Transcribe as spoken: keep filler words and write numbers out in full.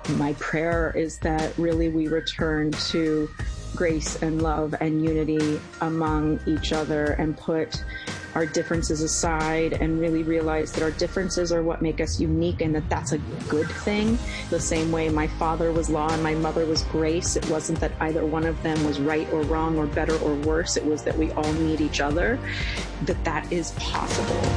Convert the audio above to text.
My prayer is that really we return to grace and love and unity among each other and put our differences aside and really realize that our differences are what make us unique and that that's a good thing. The same way my father was law and my mother was grace. It wasn't that either one of them was right or wrong or better or worse. It was that we all need each other, that that is possible.